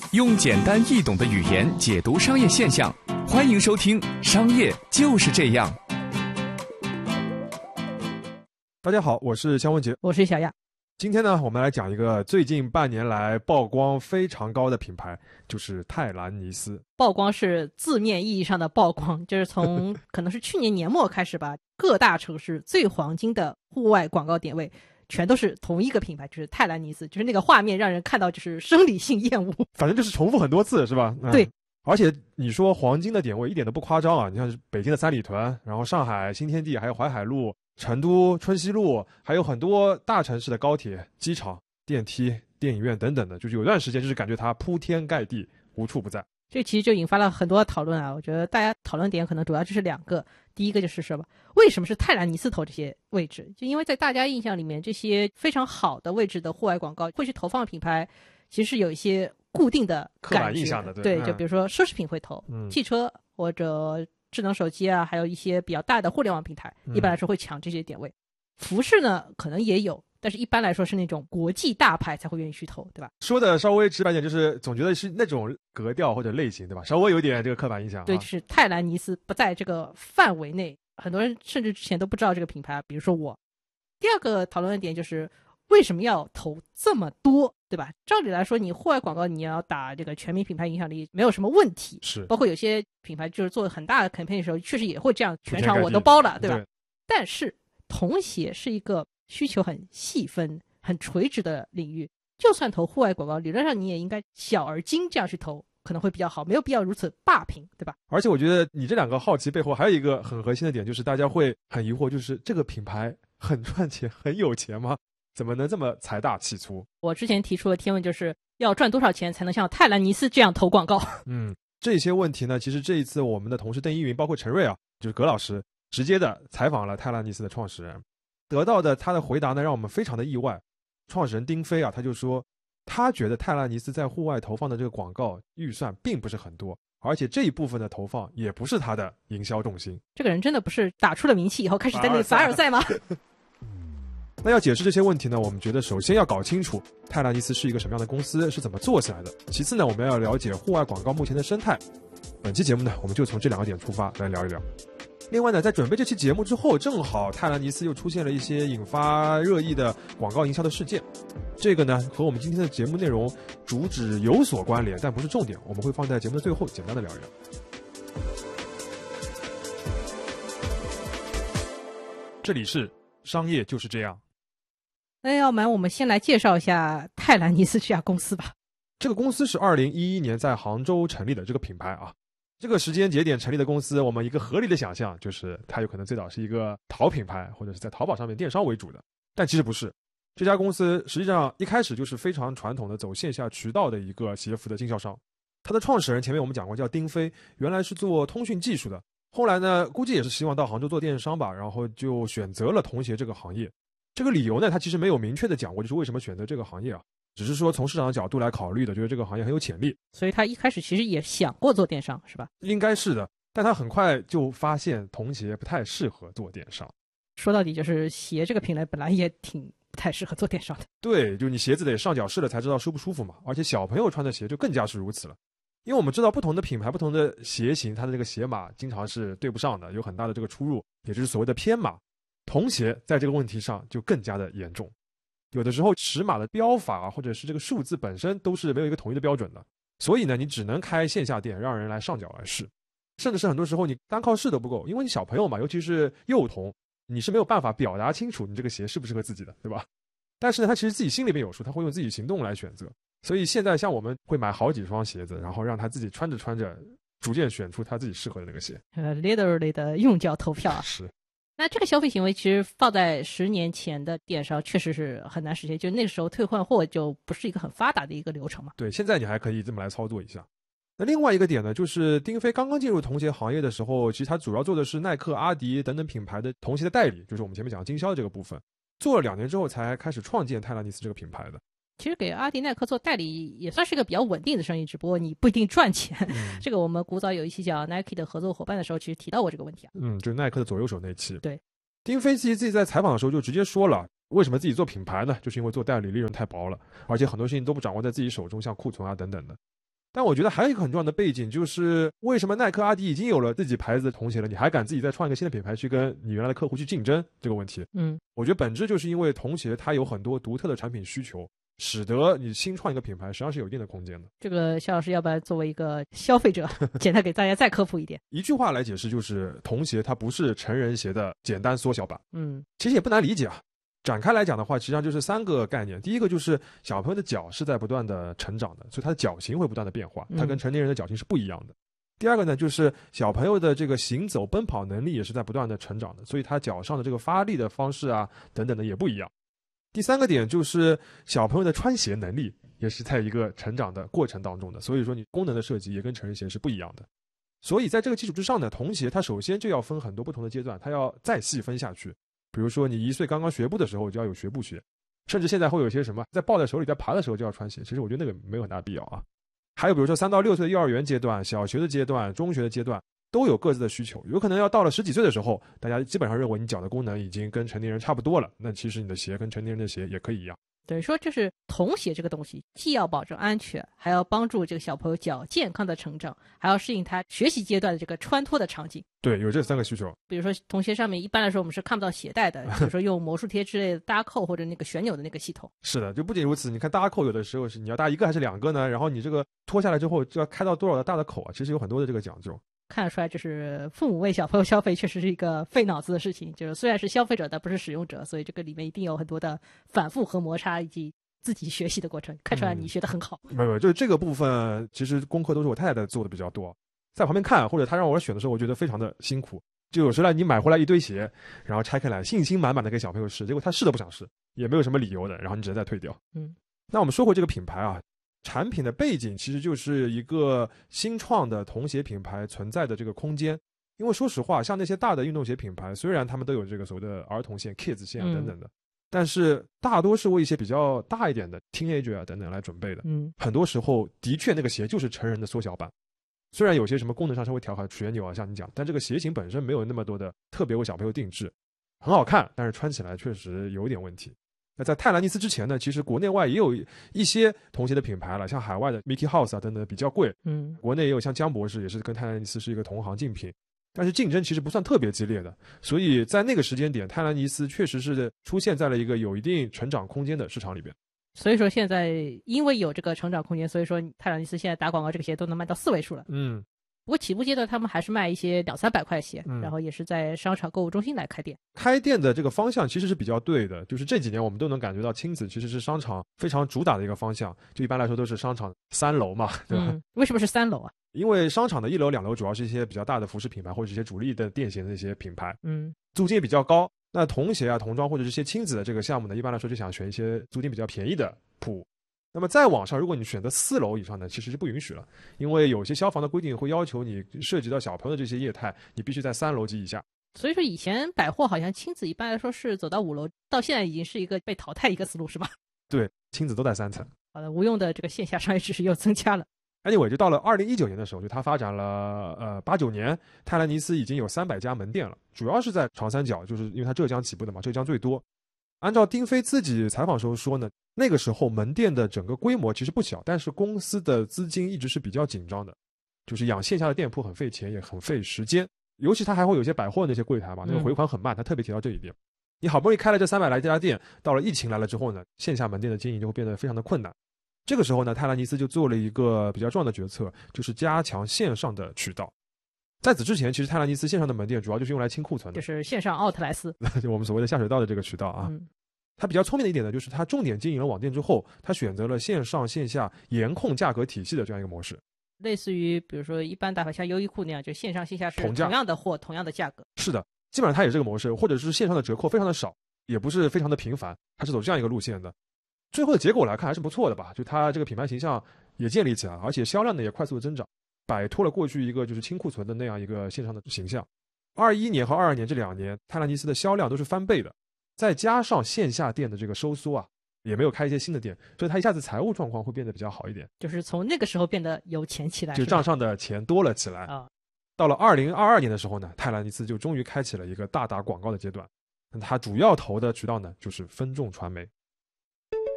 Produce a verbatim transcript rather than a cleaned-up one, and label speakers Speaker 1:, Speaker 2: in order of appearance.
Speaker 1: 用简单易懂的语言解读商业现象，欢迎收听《商业就是这样》。
Speaker 2: 大家好，我是肖文杰，
Speaker 3: 我是小亚。
Speaker 2: 今天呢，我们来讲一个最近半年来曝光非常高的品牌，就是泰兰尼斯。
Speaker 3: 曝光是字面意义上的曝光，就是从可能是去年年末开始吧，各大城市最黄金的户外广告点位全都是同一个品牌，就是泰兰尼斯，就是那个画面让人看到就是生理性厌恶，
Speaker 2: 反正就是重复很多次，是吧？嗯、
Speaker 3: 对。
Speaker 2: 而且你说黄金的点位一点都不夸张啊，你像北京的三里屯，然后上海新天地，还有淮海路、成都春熙路，还有很多大城市的高铁、机场、电梯、电影院等等的，就是有段时间就是感觉它铺天盖地，无处不在。
Speaker 3: 这其实就引发了很多讨论啊，我觉得大家讨论点可能主要就是两个。第一个就是什么？为什么是泰兰尼斯投这些位置？就因为在大家印象里面，这些非常好的位置的户外广告会去投放的品牌，其实是有一些固定的
Speaker 2: 刻板印象的，对，
Speaker 3: 对，就比如说奢侈品会投，
Speaker 2: 嗯、
Speaker 3: 汽车或者智能手机啊，还有一些比较大的互联网平台，一般来说会抢这些点位。嗯、服饰呢，可能也有。但是一般来说是那种国际大牌才会愿意去投，对吧？
Speaker 2: 说的稍微直白点，就是总觉得是那种格调或者类型，对吧？稍微有点这个刻板印象。
Speaker 3: 对，就是泰兰尼斯不在这个范围内，很多人甚至之前都不知道这个品牌，比如说我。第二个讨论的点就是为什么要投这么多，对吧？照理来说，你户外广告你要打这个全民品牌影响力没有什么问题，
Speaker 2: 是。
Speaker 3: 包括有些品牌就是做很大的 campaign 的时候，确实也会这样，全场我都包了，对吧？
Speaker 2: 对。
Speaker 3: 但是童鞋是一个需求很细分、很垂直的领域，就算投户外广告，理论上你也应该小而精这样去投，可能会比较好，没有必要如此霸屏，对吧？
Speaker 2: 而且我觉得你这两个好奇背后还有一个很核心的点，就是大家会很疑惑，就是这个品牌很赚钱、很有钱吗？怎么能这么财大气粗？
Speaker 3: 我之前提出的天问就是要赚多少钱才能像泰兰尼斯这样投广告？
Speaker 2: 嗯，这些问题呢，其实这一次我们的同事邓一云，包括陈瑞啊，就是葛老师，直接的采访了泰兰尼斯的创始人。得到的他的回答呢，让我们非常的意外。创始人丁飞啊，他就说，他觉得泰兰尼斯在户外投放的这个广告预算并不是很多，而且这一部分的投放也不是他的营销重心。
Speaker 3: 这个人真的不是打出了名气以后开始在那里凡尔赛吗？
Speaker 2: 那要解释这些问题呢，我们觉得首先要搞清楚泰兰尼斯是一个什么样的公司，是怎么做起来的。其次呢，我们要了解户外广告目前的生态。本期节目呢，我们就从这两个点出发来聊一聊。另外呢，在准备这期节目之后，正好泰兰尼斯又出现了一些引发热议的广告营销的事件，这个呢和我们今天的节目内容主旨有所关联，但不是重点，我们会放在节目的最后简单的聊一聊。这里是商业就是这样。
Speaker 3: 那要不然我们先来介绍一下泰兰尼斯这家公司吧。
Speaker 2: 这个公司是二零一一年在杭州成立的这个品牌啊。这个时间节点成立的公司，我们一个合理的想象就是它有可能最早是一个淘品牌，或者是在淘宝上面电商为主的，但其实不是。这家公司实际上一开始就是非常传统的走线下渠道的一个鞋服的经销商。它的创始人前面我们讲过叫丁飞，原来是做通讯技术的，后来呢估计也是希望到杭州做电商吧，然后就选择了童鞋这个行业。这个理由呢他其实没有明确的讲过，就是为什么选择这个行业啊，只是说从市场的角度来考虑的，觉得这个行业很有潜力，
Speaker 3: 所以他一开始其实也想过做电商，是吧？
Speaker 2: 应该是的，但他很快就发现童鞋不太适合做电商。
Speaker 3: 说到底就是鞋这个品类本来也挺不太适合做电商的。
Speaker 2: 对，就你鞋子得上脚试了才知道舒不舒服嘛，而且小朋友穿的鞋就更加是如此了。因为我们知道不同的品牌、不同的鞋型，它的这个鞋码经常是对不上的，有很大的这个出入，也就是所谓的偏码。童鞋在这个问题上就更加的严重。有的时候尺码的标法啊，或者是这个数字本身都是没有一个统一的标准的，所以呢你只能开线下店让人来上脚来试，甚至是很多时候你单靠试都不够，因为你小朋友嘛，尤其是幼童，你是没有办法表达清楚你这个鞋适不适合自己的，对吧？但是呢他其实自己心里面有数，他会用自己行动来选择。所以现在像我们会买好几双鞋子，然后让他自己穿着穿着逐渐选出他自己适合的那个鞋，
Speaker 3: 呃 literally 的用脚投票啊。
Speaker 2: 是。
Speaker 3: 那这个消费行为其实放在十年前的电商确实是很难实现，就那个时候退换货就不是一个很发达的一个流程嘛。
Speaker 2: 对，现在你还可以这么来操作一下。那另外一个点呢，就是丁飞刚刚进入童鞋行业的时候，其实他主要做的是耐克、阿迪等等品牌的童鞋的代理，就是我们前面讲经销的这个部分。做了两年之后才开始创建泰兰尼斯这个品牌的。
Speaker 3: 其实给阿迪耐克做代理也算是一个比较稳定的生意，只不过你不一定赚钱、嗯、这个我们古早有一期讲 Nike 的合作伙伴的时候其实提到过这个问题啊。
Speaker 2: 嗯，就是耐克的左右手那期。
Speaker 3: 对，
Speaker 2: 丁飞自己自己在采访的时候就直接说了，为什么自己做品牌呢？就是因为做代理利润太薄了，而且很多事情都不掌握在自己手中，像库存啊等等的。 但我觉得还有一个很重要的背景，就是为什么耐克、阿迪已经有了自己牌子的童鞋了，你还敢自己再创一个新的品牌去跟你原来的客户去竞争这个问题？
Speaker 3: 嗯，
Speaker 2: 我觉得本质就是因为童鞋它有很多独特的产品需求，使得你新创一个品牌实际上是有一定的空间的。
Speaker 3: 这个肖老师要不然作为一个消费者，简单给大家再科普一点。
Speaker 2: 一句话来解释，就是童鞋它不是成人鞋的简单缩小版。
Speaker 3: 嗯，
Speaker 2: 其实也不难理解啊。展开来讲的话，实际上就是三个概念。第一个就是小朋友的脚是在不断的成长的，所以他的脚型会不断的变化，它跟成年人的脚型是不一样的。嗯、第二个呢，就是小朋友的这个行走奔跑能力也是在不断的成长的，所以他脚上的这个发力的方式啊等等的也不一样。第三个点就是小朋友的穿鞋能力也是在一个成长的过程当中的，所以说你功能的设计也跟成人鞋是不一样的。所以在这个基础之上呢，童鞋它首先就要分很多不同的阶段，它要再细分下去。比如说你一岁刚刚学步的时候就要有学步鞋，甚至现在会有一些什么在抱在手里在爬的时候就要穿鞋，其实我觉得那个没有很大必要啊。还有比如说三到六岁的幼儿园阶段、小学的阶段、中学的阶段都有各自的需求，有可能要到了十几岁的时候，大家基本上认为你脚的功能已经跟成年人差不多了，那其实你的鞋跟成年人的鞋也可以一样。
Speaker 3: 等于说就是童鞋这个东西既要保证安全，还要帮助这个小朋友脚健康的成长，还要适应他学习阶段的这个穿脱的场景。
Speaker 2: 对，有这三个需求。
Speaker 3: 比如说童鞋上面一般来说我们是看不到鞋带的，比如说用魔术贴之类的搭扣或者那个旋钮的那个系统。
Speaker 2: 是的，就不仅如此，你看搭扣有的时候是你要搭一个还是两个呢，然后你这个脱下来之后就要开到多少的大的口啊，其实有很多的这个讲究。
Speaker 3: 看得出来，就是父母为小朋友消费确实是一个费脑子的事情，就是虽然是消费者但不是使用者，所以这个里面一定有很多的反复和摩擦以及自己学习的过程。看出来你学得很好。
Speaker 2: 嗯、没有，就是这个部分其实功课都是我太太做的比较多，在旁边看或者她让我选的时候，我觉得非常的辛苦。就有时候你买回来一堆鞋，然后拆开来信心满满的给小朋友试，结果他试都不想试，也没有什么理由的，然后你直接再退掉。
Speaker 3: 嗯，
Speaker 2: 那我们说回这个品牌啊，产品的背景其实就是一个新创的童鞋品牌存在的这个空间。因为说实话，像那些大的运动鞋品牌，虽然他们都有这个所谓的儿童线、kids 线啊等等的、嗯，但是大多是为一些比较大一点的 teenager 啊等等来准备的。
Speaker 3: 嗯，
Speaker 2: 很多时候的确那个鞋就是成人的缩小版。虽然有些什么功能上稍微调好旋钮啊，像你讲，但这个鞋型本身没有那么多的特别为小朋友定制，很好看，但是穿起来确实有一点问题。那在泰兰尼斯之前呢，其实国内外也有一些童鞋的品牌了，像海外的 Mickey House 啊等等比较贵，
Speaker 3: 嗯，
Speaker 2: 国内也有像江博士，也是跟泰兰尼斯是一个同行竞品，但是竞争其实不算特别激烈的，所以在那个时间点，泰兰尼斯确实是出现在了一个有一定成长空间的市场里边。
Speaker 3: 所以说现在因为有这个成长空间，所以说泰兰尼斯现在打广告这个鞋都能卖到四位数了。
Speaker 2: 嗯，
Speaker 3: 不过起步阶段他们还是卖一些两三百块鞋、
Speaker 2: 嗯、
Speaker 3: 然后也是在商场购物中心来开店。
Speaker 2: 开店的这个方向其实是比较对的，就是这几年我们都能感觉到亲子其实是商场非常主打的一个方向，就一般来说都是商场三楼嘛，对吧、
Speaker 3: 嗯、为什么是三楼啊？
Speaker 2: 因为商场的一楼两楼主要是一些比较大的服饰品牌或者一些主力的店鞋的那些品牌，
Speaker 3: 嗯，
Speaker 2: 租金也比较高。那童鞋啊童装或者这些亲子的这个项目呢，一般来说就想选一些租金比较便宜的铺。那么再往上，如果你选择四楼以上呢，其实是不允许了，因为有些消防的规定会要求你涉及到小朋友的这些业态，你必须在三楼及以下。
Speaker 3: 所以说以前百货好像亲子一般来说是走到五楼，到现在已经是一个被淘汰一个思路，是吧？
Speaker 2: 对，亲子都在三层。
Speaker 3: 好的，无用的这个线下商业知识又增加了。
Speaker 2: anyway， 就到了二零一九年的时候，就它发展了呃八九年，泰兰尼斯已经有三百家门店了，主要是在长三角，就是因为它浙江起步的嘛，浙江最多。按照丁飞自己采访时候说呢，那个时候门店的整个规模其实不小，但是公司的资金一直是比较紧张的，就是养线下的店铺很费钱也很费时间，尤其他还会有些百货那些柜台嘛，那个回款很慢，他特别提到这一点。你好不容易开了这三百来家店，到了疫情来了之后呢，线下门店的经营就会变得非常的困难。这个时候呢，泰兰尼斯就做了一个比较重要的决策，就是加强线上的渠道。在此之前，其实泰兰尼斯线上的门店主要就是用来清库存的，
Speaker 3: 就是线上奥特莱斯，
Speaker 2: 就我们所谓的下水道的这个渠道啊。
Speaker 3: 嗯，
Speaker 2: 他比较聪明的一点呢，就是他重点经营了网店之后，他选择了线上线下严控价格体系的这样一个模式，
Speaker 3: 类似于比如说一般大牌像优衣库那样，就线上线下是同样的货同样的价格。
Speaker 2: 是的，基本上他也是这个模式，或者是线上的折扣非常的少，也不是非常的频繁，他是走这样一个路线的。最后的结果来看还是不错的吧，就他这个品牌形象也建立起来，而且销量呢也快速的增长，摆脱了过去一个就是清库存的那样一个线上的形象。二一年和二二年这两年，泰兰尼斯的销量都是翻倍的，再加上线下店的这个收缩啊，也没有开一些新的店，所以他一下子财务状况会变得比较好一点，
Speaker 3: 就是从那个时候变得有钱起来，
Speaker 2: 就账上的钱多了起来
Speaker 3: 啊。
Speaker 2: 到了二零二二年的时候呢，泰兰尼斯就终于开启了一个大打广告的阶段，他主要投的渠道呢就是分众传媒。